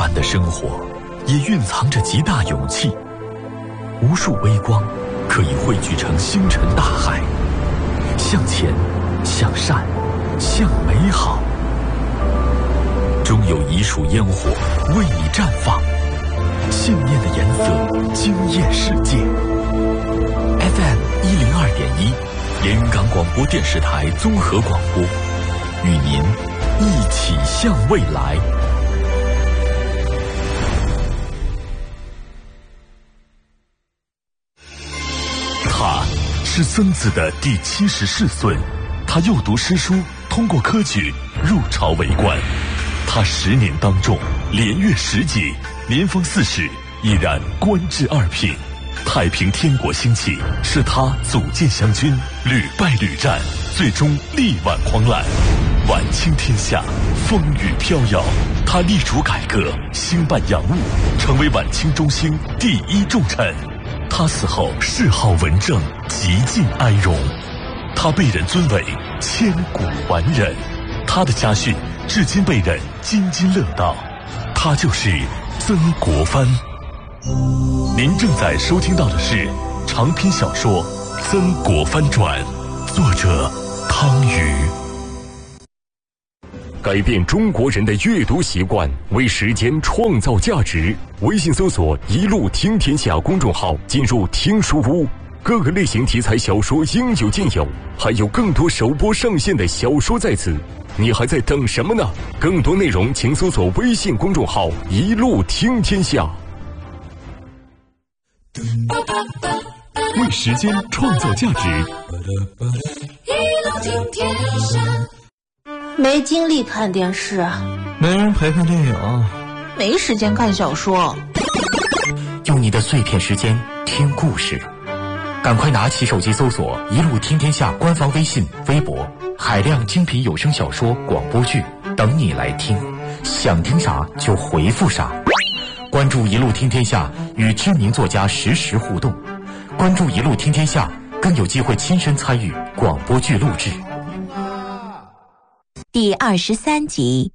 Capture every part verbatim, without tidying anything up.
凡的生活也蕴藏着极大勇气，无数微光可以汇聚成星辰大海，向前，向善，向美好，终有一束烟火为你绽放，信念的颜色惊艳世界。 F M 一零二点一，连云港广播电视台综合广播，与您一起向未来。他是曾子的第七十世孙，他又读诗书，通过科举入朝为官。他十年当中连阅十几，年方四十依然官至二品。太平天国兴起，是他组建湘军，屡败屡战，最终力挽狂澜，晚清天下，风雨飘摇。他力主改革，兴办洋务，成为晚清中兴第一重臣。他死后谥号文正，极尽哀荣。他被人尊为千古完人，他的家训至今被人津津乐道。他就是曾国藩。您正在收听到的是长篇小说《曾国藩传》，作者汤瑜。 改变中国人的阅读习惯，为时间创造价值。微信搜索“一路听天下”公众号，进入听书屋，各个类型题材小说应有尽有，还有更多首播上线的小说在此。你还在等什么呢？更多内容请搜索微信公众号“一路听天下”。 为时间创造价值。 没精力看电视， 没人陪看电影， 没时间看小说。 用你的碎片时间听故事，赶快拿起手机搜索“一路听天下”官方微信、微博，海量精品有声小说、广播剧等你来听，想听啥就回复啥。关注一路听天下，与知名作家实时互动。关注一路听天下，更有机会亲身参与广播剧录制。 第二十三集。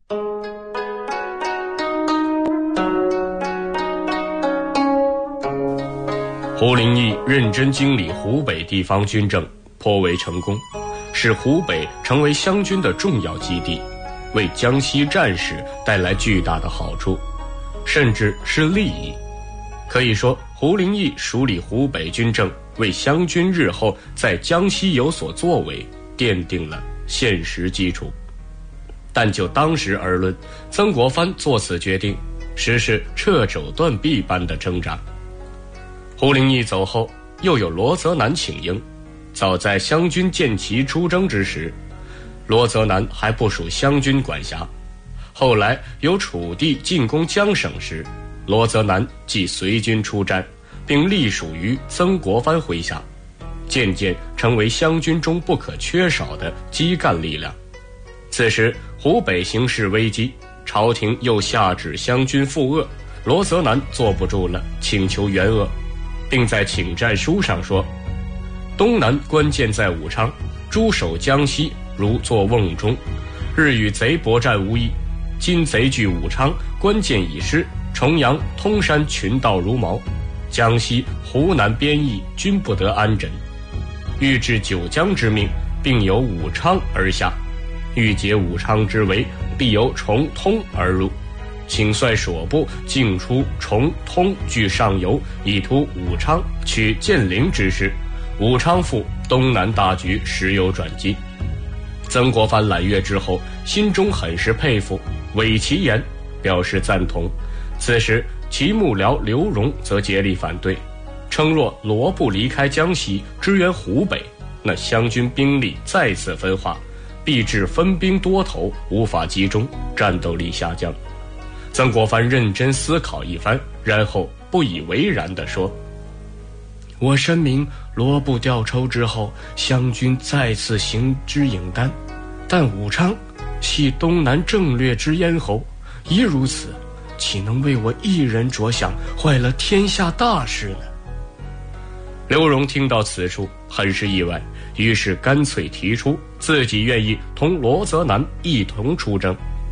胡林翼认真经理湖北地方军政，颇为成功，使湖北成为湘军的重要基地，为江西战事带来巨大的好处，甚至是利益。可以说，胡林翼梳理湖北军政，为湘军日后在江西有所作为奠定了现实基础。但就当时而论，曾国藩做此决定，实是掣肘断臂般的挣扎。胡林翼走后，又有罗泽南请缨。早在湘军建旗出征之时，罗泽南还不属湘军管辖。后来有楚地进攻江省时，罗泽南即随军出战，并隶属于曾国藩麾下，渐渐成为湘军中不可缺少的基干力量。此时湖北形势危机，朝廷又下旨湘军赴鄂，罗泽南坐不住了，请求援鄂，并在请战书上说：东南关键在武昌，驻守江西如坐瓮中，日与贼搏战无益。今贼据武昌，关键已失，重阳、通山群盗如毛，江西、湖南边邑均不得安枕。欲治九江之命，并由武昌而下；欲解武昌之围，必由重通而入。请率所部进出重通据上游，以图武昌取建陵之势。武昌复东南大局时有转机。曾国藩揽阅之后，心中很是佩服，委其言，表示赞同。此时其幕僚刘荣则竭力反对，称若罗不离开江西支援湖北，那湘军兵力再次分化，必致分兵多头，无法集中，战斗力下降。曾国藩认真思考一番，然后不以为然地说：我深明罗布调抽之后，湘军再次行之影单，但武昌系东南政略之咽喉，已如此，岂能为我一人着想，坏了天下大事呢？刘荣听到此处很是意外，于是干脆提出自己愿意同罗泽南一同出征。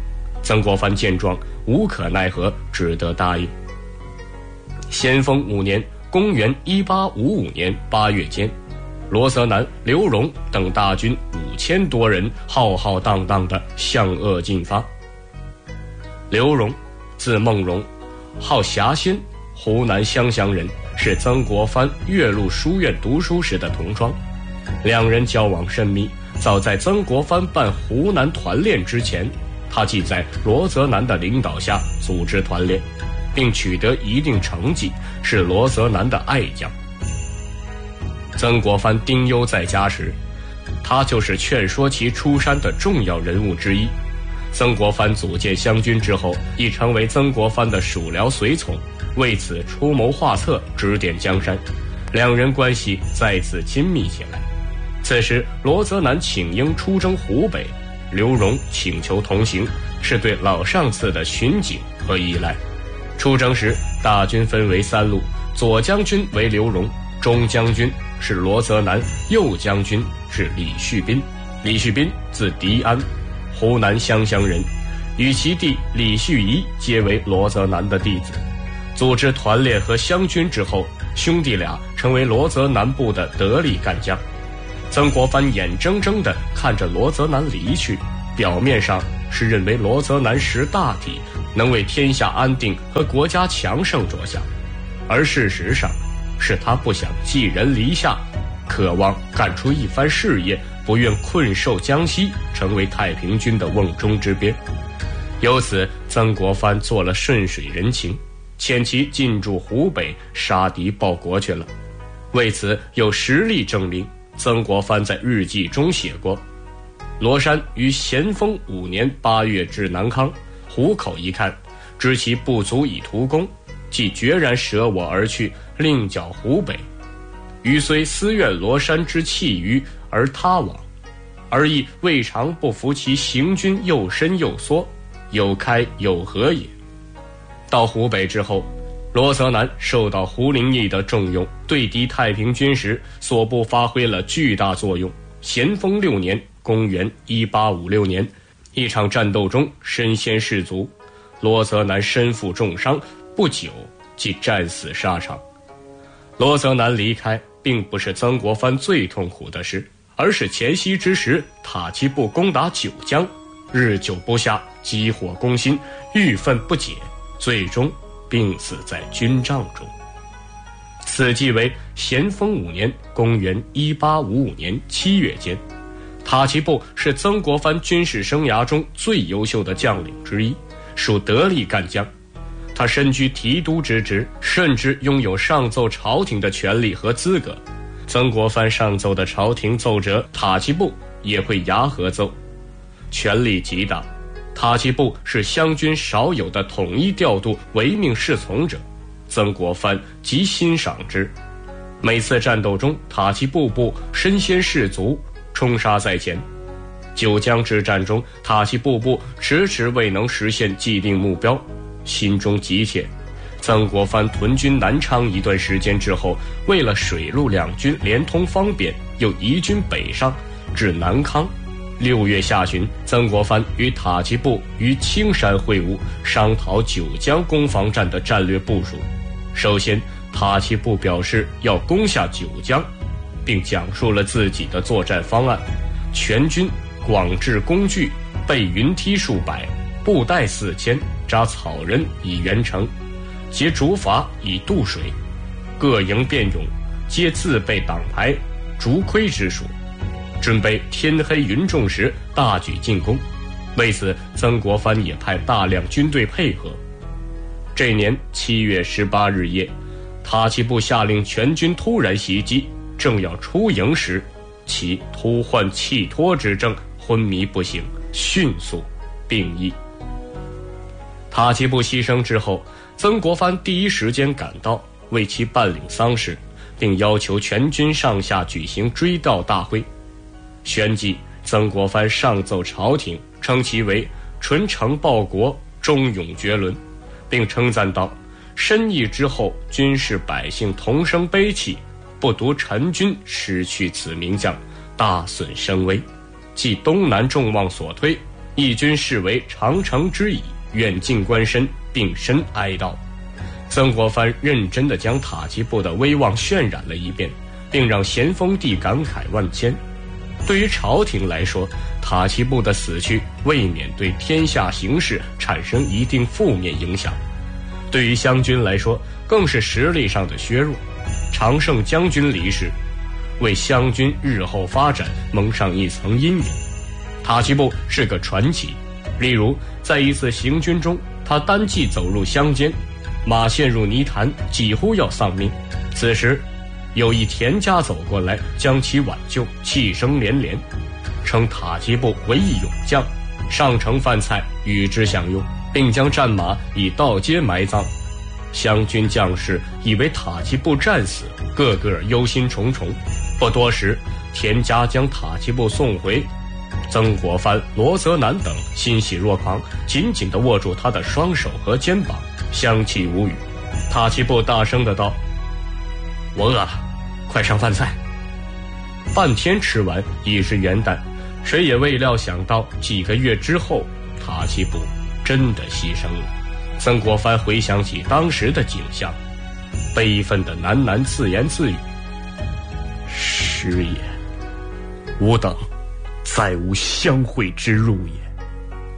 曾国藩见状无可奈何，只得答应。咸丰五年，公元一八五五年八月间，罗泽南、刘荣等大军五千多人浩浩荡荡地向鄂进发。刘荣，字梦荣，号侠仙，湖南湘乡人，是曾国藩岳麓书院读书时的同窗，两人交往甚密。早在曾国藩办湖南团练之前，他即在罗泽南的领导下组织团练，并取得一定成绩，是罗泽南的爱将。曾国藩丁忧在家时，他就是劝说其出山的重要人物之一。曾国藩组建湘军之后，已成为曾国藩的属僚随从，为此出谋划策，指点江山，两人关系再次亲密起来。此时罗泽南请缨出征湖北，刘荣请求同行，是对老上司的巡警和依赖。出征时大军分为三路，左将军为刘荣，中将军是罗泽南，右将军是李旭斌。李旭斌字迪安，湖南湘乡人，与其弟李旭仪皆为罗泽南的弟子。组织团练和湘军之后，兄弟俩成为罗泽南部的得力干将。曾国藩眼睁睁地看着罗泽南离去，表面上是认为罗泽南识大体，能为天下安定和国家强盛着想，而事实上是他不想寄人篱下，渴望干出一番事业，不愿困守江西，成为太平军的瓮中之鳖。由此曾国藩做了顺水人情，遣其进驻湖北，杀敌报国去了。为此有实例证明，曾国藩在日记中写过：罗山于咸丰五年八月至南康，虎口一看，知其不足以图功，即决然舍我而去，另剿湖北。余虽思愿罗山之气余而他往，而亦未尝不服其行军又深又缩，有开有合也。到湖北之后，罗泽南受到胡林翼的重用，对敌太平军时所部发挥了巨大作用。咸丰六年，公元一八五六年，一场战斗中身先士卒，罗泽南身负重伤，不久即战死沙场。罗泽南离开并不是曾国藩最痛苦的事，而是前夕之时塔其布攻打九江，日久不下，急火攻心，郁愤不解，最终病死在军帐中。此即为咸丰五年，公元一八五五年七月间。塔其布是曾国藩军事生涯中最优秀的将领之一，属得力干将。他身居提督之职，甚至拥有上奏朝廷的权利和资格。曾国藩上奏的朝廷奏折，塔其布也会牙合奏，权力极大。塔其布是湘军少有的统一调度、唯命是从者，曾国藩极欣赏之。每次战斗中，塔其布部身先士卒，冲杀在前。九江之战中，塔其布部迟迟未能实现既定目标，心中急切。曾国藩屯军南昌一段时间之后，为了水陆两军连通方便，又移军北上，至南康。六月下旬，曾国藩与塔其布于青山会晤，商讨九江攻防战的战略部署。首先，塔其布表示要攻下九江，并讲述了自己的作战方案：全军广置工具，备云梯数百，布袋四千，扎草人以圆城，结竹筏以渡水，各营便勇，皆自备党牌、竹盔之属，准备天黑云重时大举进攻。为此，曾国藩也派大量军队配合。这年七月十八日夜，塔其布下令全军突然袭击，正要出营时，其突患气脱之症，昏迷不醒，迅速病缢。塔其布牺牲之后，曾国藩第一时间赶到，为其办理丧事，并要求全军上下举行追悼大会。旋即，曾国藩上奏朝廷，称其为纯诚报国，忠勇绝伦，并称赞道：申议之后，军士百姓同声悲泣，不独陈军失去此名将，大损声威，即东南众望所推， 义军视为长城之矣，愿尽官身，并深哀悼。曾国藩认真地将塔吉布的威望渲染了一遍，并让咸丰帝感慨万千。对于朝廷来说，塔吉布的死去未免对天下形势产生一定负面影响，对于湘军来说更是实力上的削弱。常胜将军离世，为湘军日后发展蒙上一层阴影。塔吉布是个传奇，例如在一次行军中，他单骑走入乡间，马陷入泥潭，几乎要丧命。此时有一田家走过来将其挽救，泣声连连，称塔吉布为一勇将，上城饭菜与之享用，并将战马以道街埋葬。湘军将士以为塔吉布战死，个个忧心忡忡。不多时，田家将塔吉布送回，曾国藩、罗泽南等欣喜若狂，紧紧地握住他的双手和肩膀，相泣无语。塔吉布大声地道：“我饿了，快上饭菜。”半天吃完已是元旦，谁也未料想到几个月之后，塔吉布真的牺牲了。曾国藩回想起当时的景象，悲愤的喃喃自言自语：“时也，吾等再无相会之路也。”